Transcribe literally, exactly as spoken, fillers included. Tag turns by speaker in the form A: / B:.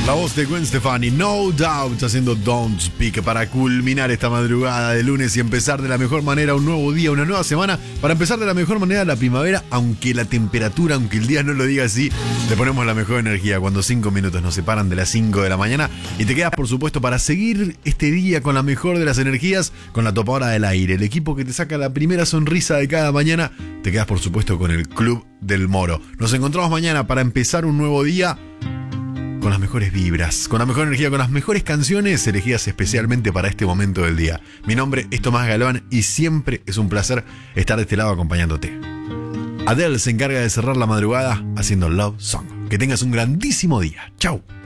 A: La voz de Gwen Stefani, No Doubt, haciendo Don't Speak para culminar esta madrugada de lunes y empezar de la mejor manera un nuevo día, una nueva semana, para empezar de la mejor manera la primavera, aunque la temperatura, aunque el día no lo diga así, le ponemos la mejor energía cuando cinco minutos nos separan de las cinco de la mañana y te quedas, por supuesto, para seguir este día con la mejor de las energías, con la topadora del aire, el equipo que te saca la primera sonrisa de cada mañana. Te quedas, por supuesto, con el Club del Moro. Nos encontramos mañana para empezar un nuevo día con las mejores vibras, con la mejor energía, con las mejores canciones elegidas especialmente para este momento del día. Mi nombre es Tomás Galván y siempre es un placer estar de este lado acompañándote. Adele se encarga de cerrar la madrugada haciendo Love Song. Que tengas un grandísimo día. Chau.